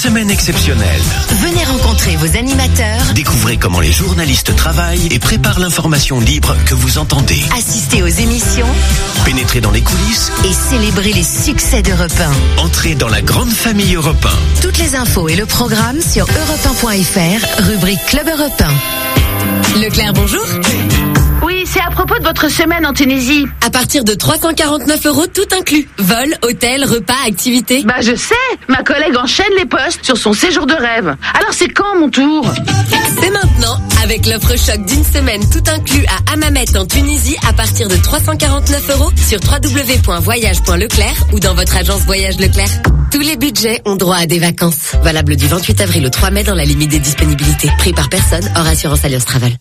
Semaine exceptionnelle. Venez rencontrer vos animateurs. Découvrez comment les journalistes travaillent et préparent l'information libre que vous entendez. Assistez aux émissions. Pénétrez dans les coulisses et célébrez les succès d'Europe 1. Entrez dans la grande famille Europe 1. Toutes les infos et le programme sur europe1.fr, rubrique Club Europe 1. Leclerc, bonjour. Oui, c'est à propos de votre semaine en Tunisie. À partir de 349 € tout inclus. Vol, hôtel, repas, activités. Bah je sais, ma collègue enchaîne les postes sur son séjour de rêve. Alors c'est quand mon tour? C'est maintenant, avec l'offre choc d'une semaine tout inclus à Hammamet en Tunisie à partir de 349 € sur www.voyage.leclerc ou dans votre agence Voyage Leclerc. Tous les budgets ont droit à des vacances. Valable du 28 avril au 3 mai dans la limite des disponibilités. Prix par personne, hors assurance Alliance Travel.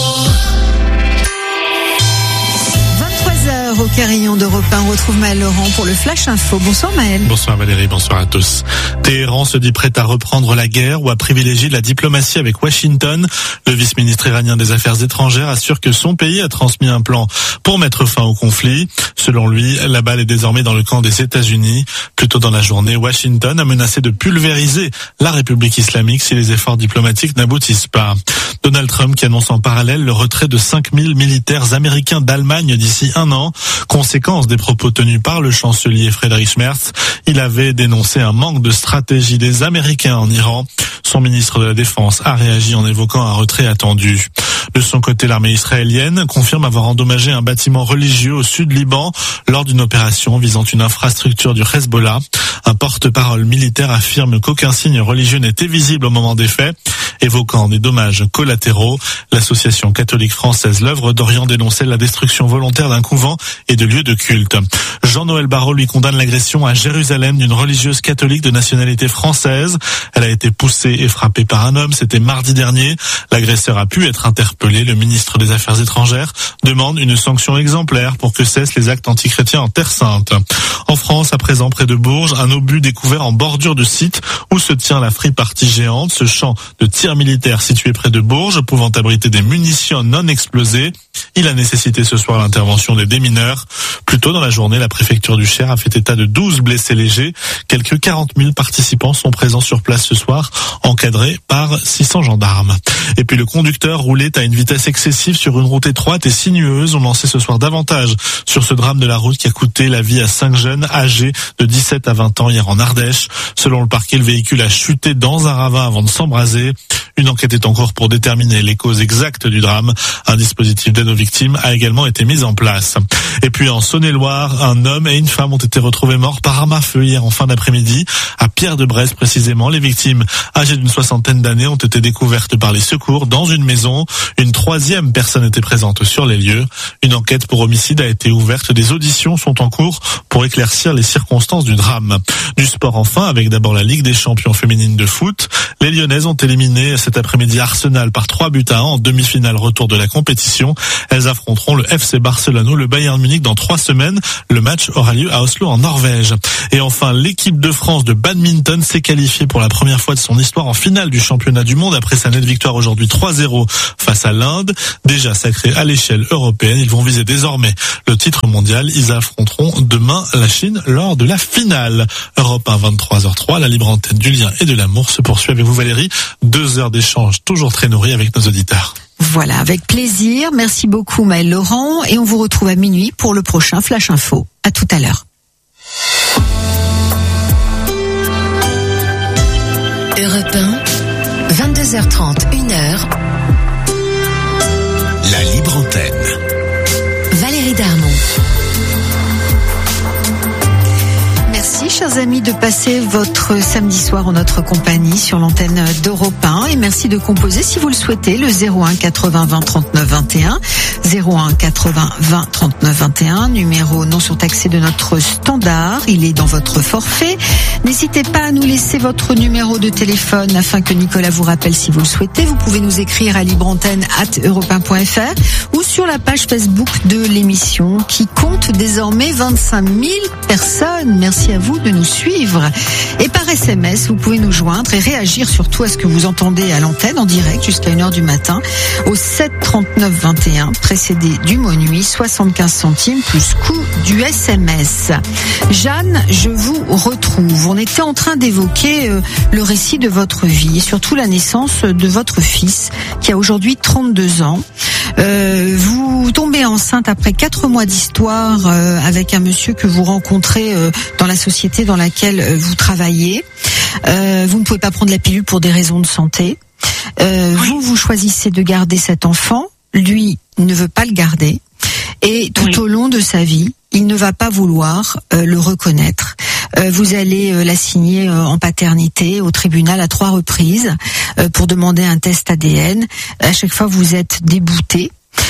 Au carillon d'Europe 1, on retrouve Maël Laurent pour le Flash Info. Bonsoir Maël. Bonsoir Valérie, bonsoir à tous. Téhéran se dit prêt à reprendre la guerre ou à privilégier la diplomatie avec Washington. Le vice-ministre iranien des Affaires étrangères assure que son pays a transmis un plan pour mettre fin au conflit. Selon lui, la balle est désormais dans le camp des États-Unis. Plus tôt dans la journée, Washington a menacé de pulvériser la République islamique si les efforts diplomatiques n'aboutissent pas. Donald Trump qui annonce en parallèle le retrait de 5000 militaires américains d'Allemagne d'ici un an. Conséquence des propos tenus par le chancelier Friedrich Merz, il avait dénoncé un manque de stratégie des Américains en Iran. Son ministre de la Défense a réagi en évoquant un retrait attendu. De son côté, l'armée israélienne confirme avoir endommagé un bâtiment religieux au sud Liban lors d'une opération visant une infrastructure du Hezbollah. Un porte-parole militaire affirme qu'aucun signe religieux n'était visible au moment des faits, évoquant des dommages collatéraux. L'association catholique française L'Œuvre d'Orient dénonçait la destruction volontaire d'un couvent et de lieux de culte. Jean-Noël Barrot lui condamne l'agression à Jérusalem d'une religieuse catholique de nationalité française. Elle a été poussée et frappée par un homme, c'était mardi dernier. L'agresseur a pu être interpellé. Le ministre des Affaires étrangères demande une sanction exemplaire pour que cessent les actes antichrétiens en Terre Sainte. En France, à présent, près de Bourges, un obus découvert en bordure de site où se tient la free party géante, ce champ de tir militaire situé près de Bourges, pouvant abriter des munitions non explosées. Il a nécessité ce soir l'intervention des démineurs. Plus tôt dans la journée, la préfecture du Cher a fait état de 12 blessés légers. Quelques 40 000 participants sont présents sur place ce soir, encadrés par 600 gendarmes. Et puis le conducteur roulait à une vitesse excessive sur une route étroite et sinueuse. On en sait ce soir davantage sur ce drame de la route qui a coûté la vie à 5 jeunes âgés de 17 à 20 ans hier en Ardèche. Selon le parquet, le véhicule a chuté dans un ravin avant de s'embraser. Une enquête est en cours pour déterminer les causes exactes du drame. Un dispositif d'aide aux victimes a également été mis en place. Et puis en Saône-et-Loire, un homme et une femme ont été retrouvés morts par arme à feu hier en fin d'après-midi, à Pierre-de-Bresse précisément. Les victimes, âgées d'une soixantaine d'années, ont été découvertes par les secours dans une maison. Une troisième personne était présente sur les lieux. Une enquête pour homicide a été ouverte. Des auditions sont en cours pour éclaircir les circonstances du drame. Du sport enfin, avec d'abord la Ligue des champions féminines de foot. Les Lyonnaises ont éliminé cet après-midi Arsenal par 3-1 en demi-finale retour de la compétition. Elles affronteront le FC Barcelone ou le Bayern Munich dans 3 semaines. Le match aura lieu à Oslo en Norvège. Et enfin, l'équipe de France de badminton s'est qualifiée pour la première fois de son histoire en finale du championnat du monde après sa nette victoire aujourd'hui 3-0 face à l'Inde. Déjà sacrés à l'échelle européenne, ils vont viser désormais le titre mondial. Ils affronteront demain la Chine lors de la finale. Europe 1, 23h03, la libre antenne du lien et de l'amour se poursuit avec vous Valérie. 2 heures d'échange toujours très nourris avec nos auditeurs. Voilà, avec plaisir. Merci beaucoup Maël Laurent et on vous retrouve à minuit pour le prochain Flash Info. À tout à l'heure. Europe 1, 22h30, 1h. La libre antenne. Valérie Darmon. Merci chers amis de passer votre samedi soir en notre compagnie sur l'antenne d'Europe 1 et merci de composer si vous le souhaitez le 01 80 20 39 21 01 80 20 39 21, numéro non surtaxé de notre standard, il est dans votre forfait. N'hésitez pas à nous laisser votre numéro de téléphone afin que Nicolas vous rappelle si vous le souhaitez. Vous pouvez nous écrire à libreantenne@europe1.fr ou sur la page Facebook de l'émission qui compte désormais 25 000 personnes. Merci à vous de nous suivre. Et par SMS, vous pouvez nous joindre et réagir surtout à ce que vous entendez à l'antenne en direct jusqu'à 1h du matin au 7 39 21, précédé du mot nuit, 75 centimes plus coût du SMS. Jeanne, je vous retrouve. On était en train d'évoquer le récit de votre vie et surtout la naissance de votre fils qui a aujourd'hui 32 ans. Vous tombez enceinte après 4 mois d'histoire avec un monsieur que vous rencontrez dans la société dans laquelle vous travaillez. Vous ne pouvez pas prendre la pilule pour des raisons de santé. Vous choisissez de garder cet enfant. Lui ne veut pas le garder. Et tout au long de sa vie, il ne va pas vouloir le reconnaître. Vous allez l'assigner en paternité au tribunal à 3 reprises pour demander un test ADN. À chaque fois, vous êtes débouté.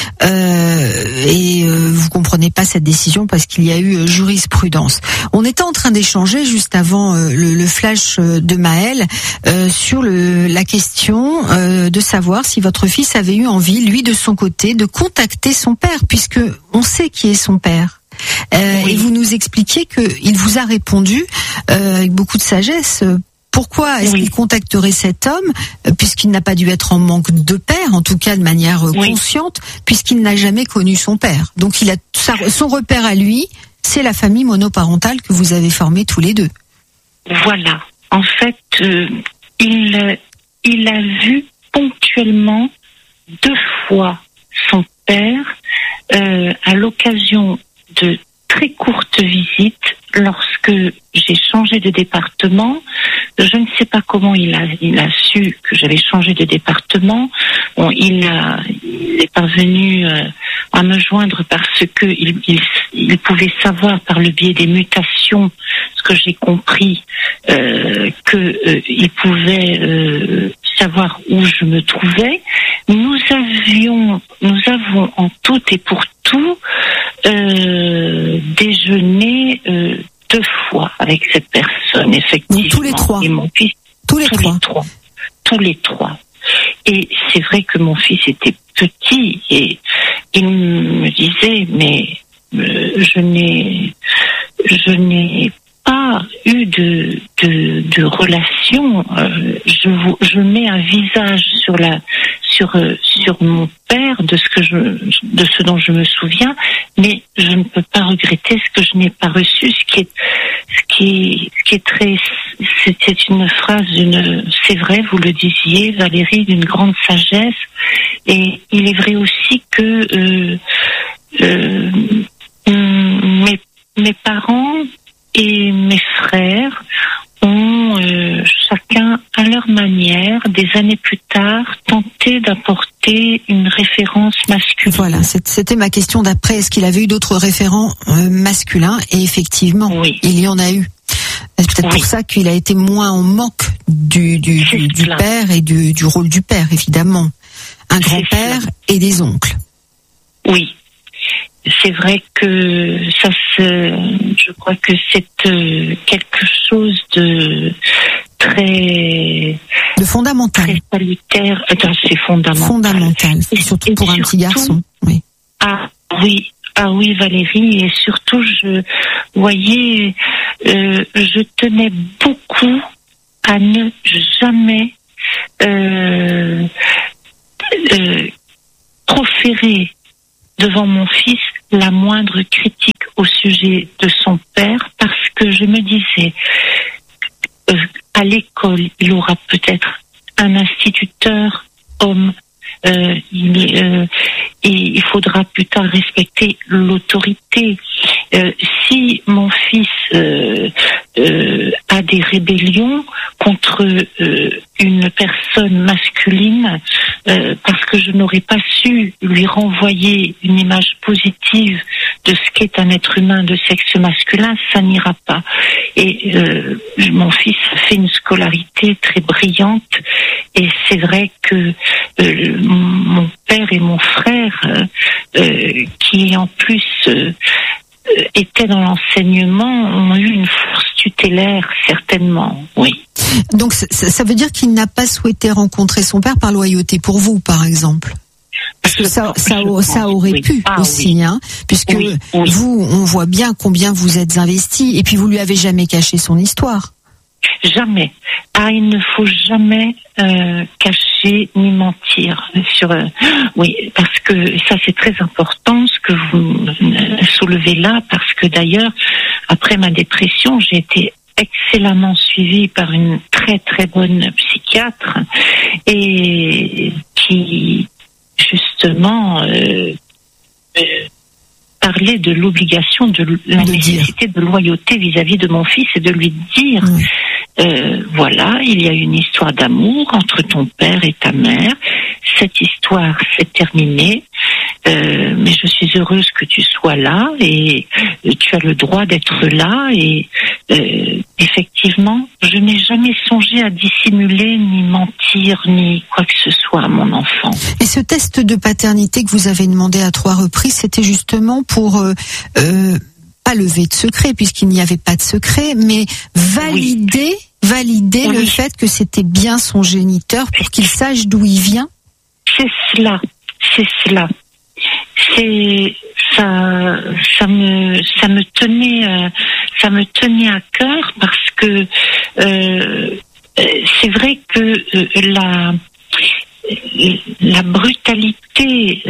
Et vous comprenez pas cette décision parce qu'il y a eu jurisprudence. On était en train d'échanger juste avant le flash de Maël sur la question de savoir si votre fils avait eu envie, lui de son côté, de contacter son père, puisque on sait qui est son père. Et vous nous expliquiez qu'il vous a répondu avec beaucoup de sagesse. Pourquoi est-ce qu'il contacterait cet homme, puisqu'il n'a pas dû être en manque de père, en tout cas de manière consciente, puisqu'il n'a jamais connu son père. Donc il a son repère à lui, c'est la famille monoparentale que vous avez formée tous les deux. Voilà. En fait, il a vu ponctuellement 2 fois son père à l'occasion de très courtes visites lorsque j'ai changé de département. Je ne sais pas comment il a su que j'avais changé de département. Bon, il est parvenu à me joindre parce que il pouvait savoir par le biais des mutations, ce que j'ai compris, il pouvait savoir où je me trouvais. Nous avons en tout et pour tout déjeuné 2 fois avec cette personne, effectivement. Tous les 3. Et mon fils, tous les trois. Et c'est vrai que mon fils était petit et il me disait, mais je n'ai pas eu de relation. Je mets un visage sur mon père, de ce dont je me souviens, mais je ne peux pas regretter ce que je n'ai pas reçu. Ce qui est très, c'était une phrase c'est vrai, vous le disiez, Valérie, d'une grande sagesse. Et il est vrai aussi que mes parents et mes frères ont chacun à leur manière, des années plus tard, tenté d'apporter une référence masculine. Voilà, c'était ma question d'après. Est-ce qu'il avait eu d'autres référents masculins? Et effectivement, il y en a eu. C'est peut-être pour ça qu'il a été moins en manque du père et du rôle du père, évidemment. Un grand-père et des oncles. Oui. C'est vrai que je crois que c'est quelque chose de très... de fondamental. Très salutaire. C'est fondamental. Fondamental. Surtout pour un petit garçon. Oui. Ah oui, Valérie. Et surtout, je tenais beaucoup à ne jamais proférer devant mon fils la moindre critique au sujet de son père, parce que je me disais, à l'école, il aura peut-être un instituteur homme, et il faudra plus tard respecter l'autorité. Si mon fils a des rébellions contre une personne masculine, parce que je n'aurais pas su lui renvoyer une image positive de ce qu'est un être humain de sexe masculin, ça n'ira pas. Et mon fils a fait une scolarité très brillante, et c'est vrai que mon père et mon frère, qui en plus étaient dans l'enseignement, ont eu une force tutélaire, certainement, oui. Donc ça veut dire qu'il n'a pas souhaité rencontrer son père par loyauté pour vous, par exemple? Parce que ça aurait pu aussi, hein, puisque vous, on voit bien combien vous êtes investi, et puis vous lui avez jamais caché son histoire. Jamais. Il ne faut jamais cacher ni mentir oui, parce que ça c'est très important ce que vous soulevez là, parce que d'ailleurs après ma dépression j'ai été excellemment suivi par une très très bonne psychiatre et qui justement parlait de l'obligation, de la nécessité de loyauté vis-à-vis de mon fils et de lui dire voilà, il y a une histoire d'amour entre ton père et ta mère. Cette histoire s'est terminée, mais je suis heureuse que tu sois là et tu as le droit d'être là. Et effectivement, je n'ai jamais songé à dissimuler, ni mentir, ni quoi que ce soit à mon enfant. Et ce test de paternité que vous avez demandé à 3 reprises, c'était justement pour pas lever de secret, puisqu'il n'y avait pas de secret, mais valider le fait que c'était bien son géniteur pour qu'il sache d'où il vient. C'est cela. C'est ça me tenait à cœur parce que c'est vrai que la brutalité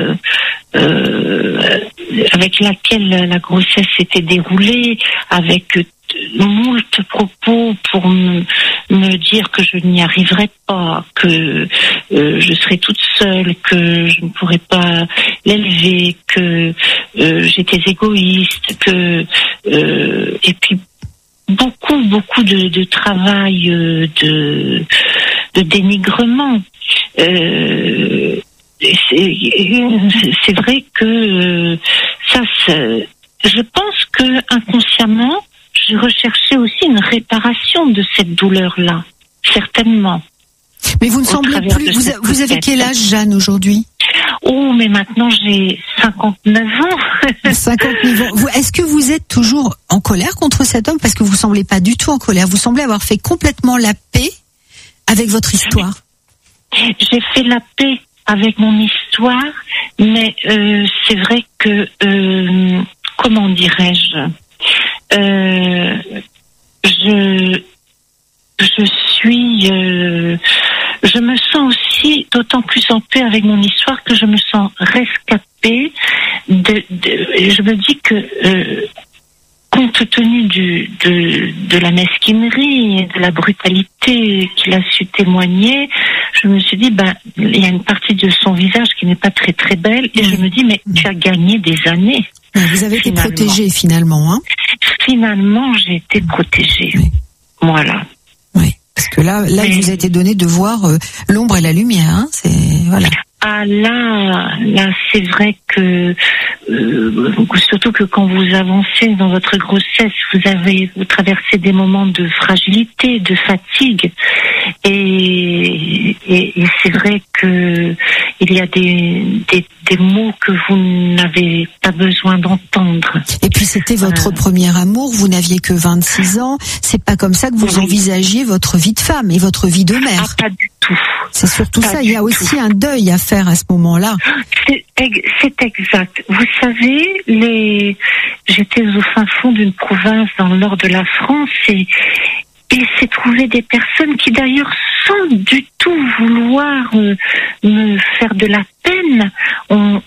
avec laquelle la grossesse s'était déroulée, avec moult propos pour me dire que je n'y arriverais pas, que je serais toute seule, que je ne pourrais pas l'élever, que j'étais égoïste, et puis beaucoup de travail de dénigrement. C'est vrai que je pense que inconsciemment je recherchais aussi une réparation de cette douleur-là, certainement. Mais vous ne semblez plus. Vous avez quel âge, Jeanne, aujourd'hui? Oh, mais maintenant j'ai 59 ans. 59 ans. Est-ce que vous êtes toujours en colère contre cet homme? Parce que vous semblez pas du tout en colère. Vous semblez avoir fait complètement la paix avec votre histoire. J'ai fait la paix avec mon histoire, mais c'est vrai que comment dirais-je, je me sens aussi d'autant plus en paix avec mon histoire que je me sens rescapée. Je me dis que compte tenu de la mesquinerie et de la brutalité qu'il a su témoigner, je me suis dit, il y a une partie de son visage qui n'est pas très très belle, et je me dis, mais tu as gagné des années. Vous avez été protégée finalement, hein? Finalement, j'ai été protégée. Oui. Voilà. Oui, parce que là, il vous a été donné de voir l'ombre et la lumière, hein? Voilà. Ah là, c'est vrai que surtout que quand vous avancez dans votre grossesse, vous traversez des moments de fragilité, de fatigue, et c'est vrai que il y a des mots que vous n'avez pas besoin d'entendre. Et puis c'était votre premier amour, vous n'aviez que 26 ans, c'est pas comme ça que vous envisagiez votre vie de femme et votre vie de mère. Ah, pas du tout. C'est surtout ça, il y a aussi un deuil à faire à ce moment-là. C'est exact. Vous savez, j'étais au fin fond d'une province dans le nord de la France et s'est trouvé des personnes qui d'ailleurs sans du tout vouloir me faire de la peine, on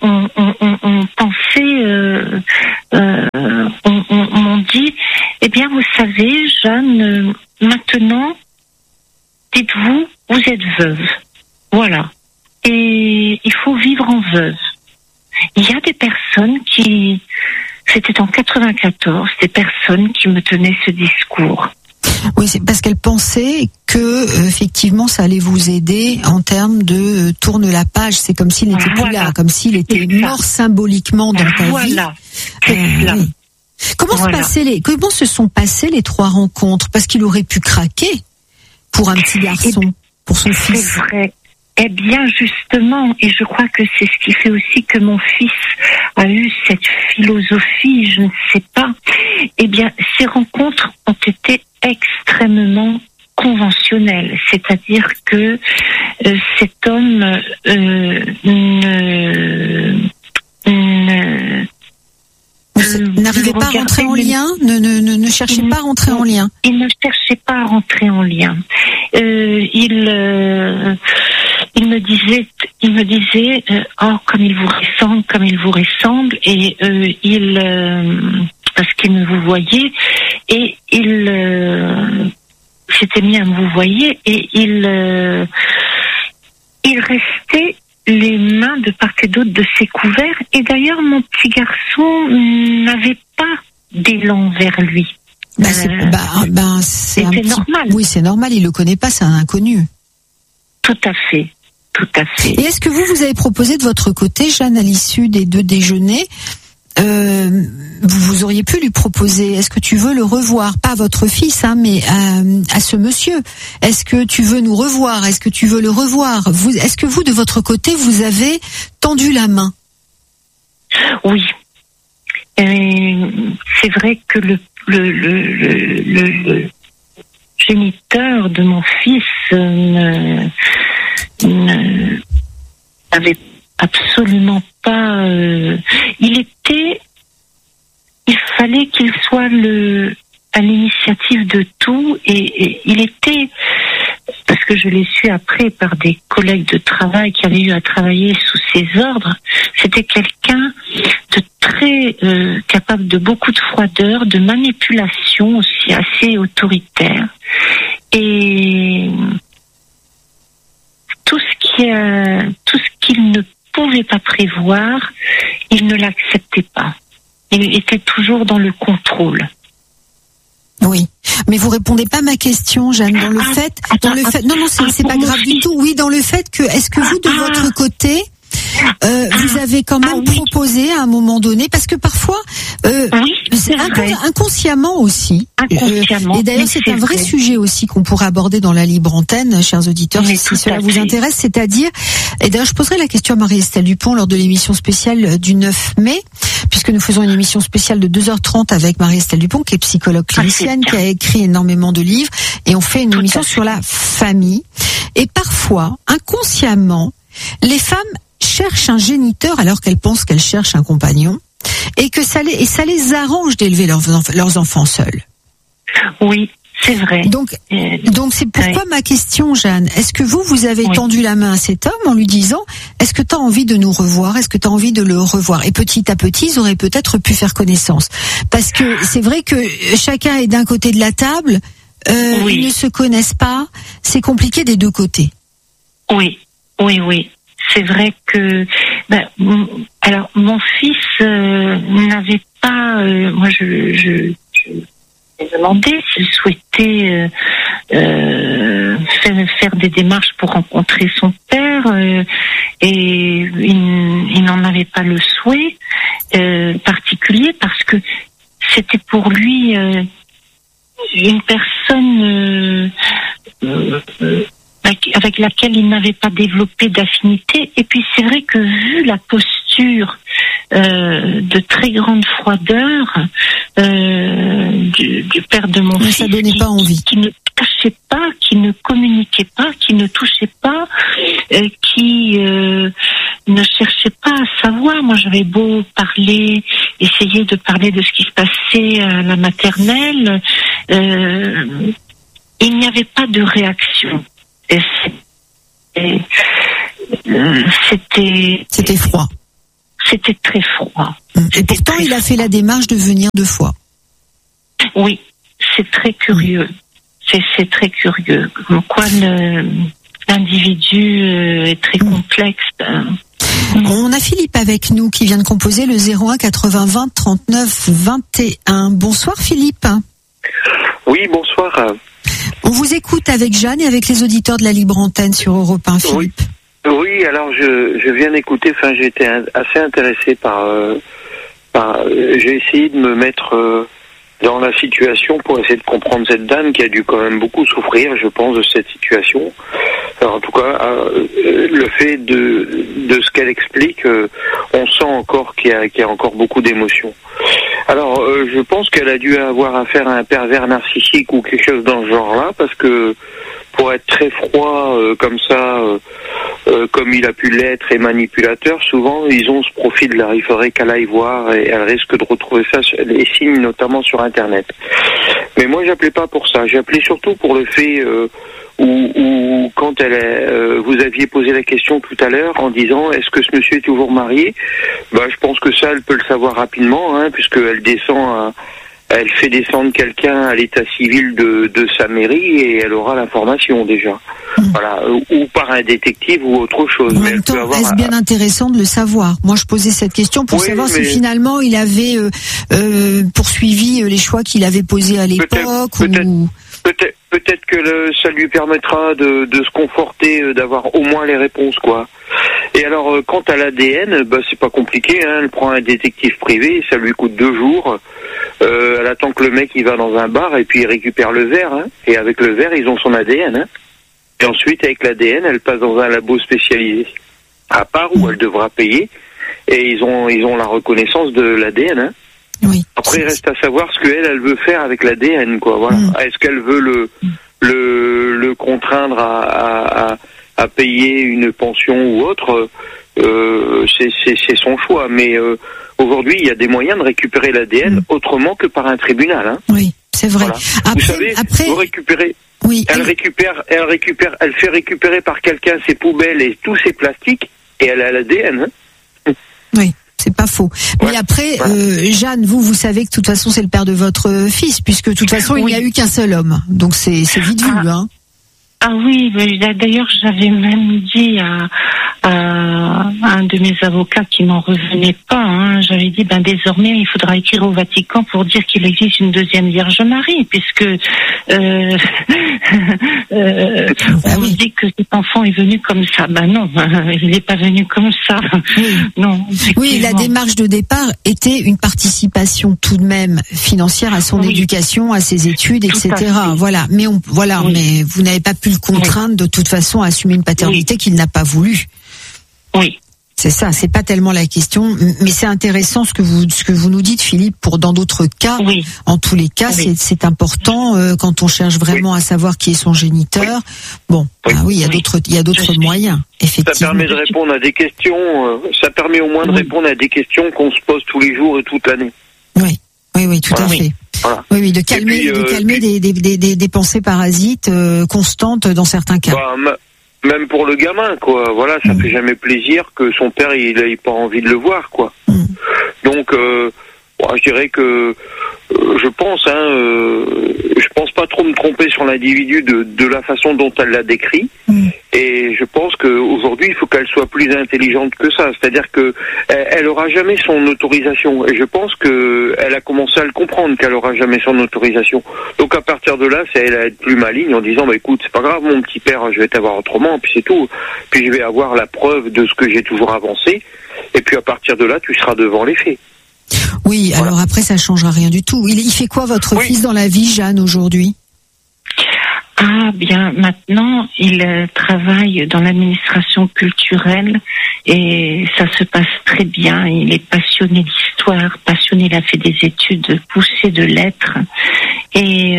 pensait, m'ont dit, eh bien vous savez, Jeanne, maintenant, dites-vous, vous êtes veuve. Voilà. Et il faut vivre en veuve. Il y a des personnes c'était en 94, des personnes qui me tenaient ce discours. Oui, c'est parce qu'elle pensait que effectivement ça allait vous aider en termes de tourne la page. C'est comme s'il n'était plus là, comme s'il était mort symboliquement dans ta vie. Oui. Comment se sont passées les 3 rencontres? Parce qu'il aurait pu craquer pour un petit garçon, pour son fils. C'est vrai. Eh bien, justement, et je crois que c'est ce qui fait aussi que mon fils a eu cette philosophie, je ne sais pas. Eh bien, ces rencontres ont été extrêmement conventionnelles, c'est-à-dire que cet homme n'arrivait pas à rentrer en lien, ne cherchait pas à rentrer en lien. Il ne cherchait pas à rentrer en lien. Il me disait, oh, comme il vous ressemble, et parce qu'il me vous voyait et il s'était mis à me vous voyer et il restait les mains de part et d'autre de ses couverts. Et d'ailleurs, mon petit garçon n'avait pas d'élan vers lui. C'est normal. Oui, c'est normal. Il le connaît pas, c'est un inconnu. Tout à fait. Et est-ce que vous avez proposé de votre côté, Jeanne, à l'issue des 2 déjeuners, vous auriez pu lui proposer, est-ce que tu veux le revoir, pas votre fils, mais à ce monsieur, est-ce que tu veux nous revoir, est-ce que tu veux le revoir, est-ce que vous, de votre côté, vous avez tendu la main? Oui. C'est vrai que le géniteur de mon fils n'avait absolument pas. Il fallait qu'il soit à l'initiative de tout et il était, parce que je l'ai su après par des collègues de travail qui avaient eu à travailler sous ses ordres, c'était quelqu'un de très capable de beaucoup de froideur, de manipulation aussi assez autoritaire. Et tout ce qu'il ne pouvait pas prévoir, il ne l'acceptait pas. Il était toujours dans le contrôle. Oui, mais vous répondez pas à ma question, Jeanne. Non, c'est pas grave du tout. Oui, dans le fait que, est-ce que vous, de votre côté, vous avez quand même proposé à un moment donné, parce que parfois, c'est inconsciemment aussi. Et d'ailleurs, c'est un vrai sujet aussi qu'on pourrait aborder dans la libre antenne, chers auditeurs, si cela vous intéresse. C'est-à-dire, et d'ailleurs, je poserai la question à Marie-Estelle Dupont lors de l'émission spéciale du 9 mai, puisque nous faisons une émission spéciale de 2h30 avec Marie-Estelle Dupont, qui est psychologue clinicienne, qui a écrit énormément de livres, et on fait une émission sur la famille. Et parfois, inconsciemment, les femmes cherchent un géniteur alors qu'elles pensent qu'elles cherchent un compagnon, et que ça les arrange d'élever leurs enfants seuls. Oui, c'est vrai. Donc c'est pourquoi ma question, Jeanne, est-ce que vous avez tendu la main à cet homme en lui disant, est-ce que tu as envie de nous revoir, est-ce que tu as envie de le revoir? Et petit à petit, ils auraient peut-être pu faire connaissance. Parce que c'est vrai que chacun est d'un côté de la table, ils ne se connaissent pas, c'est compliqué des 2 côtés. Oui. C'est vrai que alors mon fils n'avait pas moi je lui ai demandé s'il souhaitait faire des démarches pour rencontrer son père et il n'en avait pas le souhait particulier parce que c'était pour lui une personne avec laquelle il n'avait pas développé d'affinité. Et puis c'est vrai que vu la posture de très grande froideur du père de mon fils, ça donnait pas envie. Qui ne cachait pas, qui ne communiquait pas, qui ne touchait pas, qui ne cherchait pas à savoir. Moi j'avais beau essayer de parler de ce qui se passait à la maternelle, il n'y avait pas de réaction. C'était froid. C'était très froid. Et pourtant, il a fait la démarche de venir 2 fois. Oui, c'est très curieux. C'est très curieux. Comme quoi l'individu est très complexe. On a Philippe avec nous qui vient de composer le 01 80 20 39 21. Bonsoir Philippe. Oui, bonsoir. On vous écoute avec Jeanne et avec les auditeurs de la Libre Antenne sur Europe 1, Philippe. Oui, alors je viens d'écouter, j'ai été assez intéressé par j'ai essayé de me mettre dans la situation pour essayer de comprendre cette dame qui a dû quand même beaucoup souffrir, je pense, de cette situation. Alors, en tout cas, le fait de ce qu'elle explique, on sent encore qu'il y a encore beaucoup d'émotions. Alors, je pense qu'elle a dû avoir affaire à un pervers narcissique ou quelque chose dans ce genre-là, parce que pour être très froid comme ça, comme il a pu l'être et manipulateur, souvent ils ont ce profil-là. Il faudrait qu'elle aille voir et elle risque de retrouver ça, les signes notamment sur Internet. Mais moi, j'appelais pas pour ça. J'appelais surtout pour le fait où quand elle vous aviez posé la question tout à l'heure en disant est-ce que ce monsieur est toujours marié? Je pense que ça, elle peut le savoir rapidement, puisqu'elle elle fait descendre quelqu'un à l'état civil de sa mairie et elle aura l'information déjà. Voilà, ou par un détective ou autre chose. En même temps, est-ce bien intéressant de le savoir? Moi, je posais cette question pour savoir si finalement il avait poursuivi les choix qu'il avait posés à l'époque. Peut-être que ça lui permettra de se conforter, d'avoir au moins les réponses, quoi. Et alors, quant à l'ADN, c'est pas compliqué, elle prend un détective privé, ça lui coûte 2 jours. Elle attend que le mec il va dans un bar et puis il récupère le verre, et avec le verre ils ont son ADN. Et ensuite, avec l'ADN, elle passe dans un labo spécialisé à part où elle devra payer, et ils ont la reconnaissance de l'ADN. Oui. Après, il reste à savoir ce qu'elle veut faire avec l'ADN, quoi. Voilà. Est-ce qu'elle veut le contraindre à payer une pension ou autre? C'est son choix. Mais aujourd'hui, il y a des moyens de récupérer l'ADN autrement que par un tribunal. Oui, c'est vrai. Voilà. Vous savez, vous récupérez. Oui. Elle fait récupérer par quelqu'un ses poubelles et tous ses plastiques, et elle a l'ADN. Oui. C'est pas faux. Mais après, Jeanne, vous savez que de toute façon, c'est le père de votre fils, puisque de toute façon, il n'y a eu qu'un seul homme. Donc, c'est vite vu, Ah oui, d'ailleurs, j'avais même dit à un de mes avocats qui n'en revenait pas, j'avais dit, désormais, il faudra écrire au Vatican pour dire qu'il existe une deuxième Vierge Marie, puisque on dit que cet enfant est venu comme ça. Non, il n'est pas venu comme ça. Non. Oui, la démarche de départ était une participation tout de même financière à son éducation, à ses études, etc. Voilà. Mais mais vous n'avez pas pu le contraindre de toute façon à assumer une paternité qu'il n'a pas voulu. Oui. C'est ça, c'est pas tellement la question, mais c'est intéressant ce que vous nous dites, Philippe, pour dans d'autres cas. Oui. En tous les cas, c'est important quand on cherche vraiment à savoir qui est son géniteur. Bon, il y a d'autres moyens, effectivement. Ça permet de répondre à des questions. Ça permet au moins de répondre à des questions qu'on se pose tous les jours et toute l'année. Oui, tout à fait. Voilà. Oui, de calmer des pensées parasites constantes dans certains cas. Même pour le gamin, quoi. Voilà, ça fait jamais plaisir que son père il ait pas envie de le voir, quoi. Donc, je dirais que je pense pas trop me tromper sur l'individu de la façon dont elle l'a décrit. Et je pense qu'aujourd'hui, il faut qu'elle soit plus intelligente que ça. C'est-à-dire que elle aura jamais son autorisation. Et je pense qu'elle a commencé à le comprendre qu'elle aura jamais son autorisation. Donc à partir de là, c'est elle à être plus maligne en disant, écoute, c'est pas grave, mon petit père, je vais t'avoir autrement, puis c'est tout. Puis je vais avoir la preuve de ce que j'ai toujours avancé. Et puis à partir de là, tu seras devant les faits. Oui, alors après, ça changera rien du tout. Il fait quoi votre fils dans la vie, Jeanne, aujourd'hui? Bien, maintenant, il travaille dans l'administration culturelle et ça se passe très bien. Il est passionné d'histoire, il a fait des études poussées de lettres et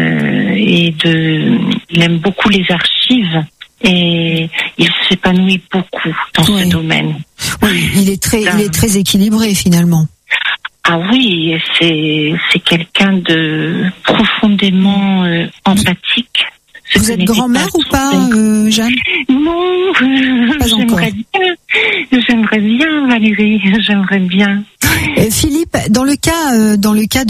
il aime beaucoup les archives. Et il s'épanouit beaucoup dans ce domaine. Oui, il est très équilibré finalement. Ah oui, c'est quelqu'un de profondément empathique. Vous êtes grand-mère ou pas, Jeanne? Non, pas encore. J'aimerais bien, Valérie, j'aimerais bien. Philippe, dans le cas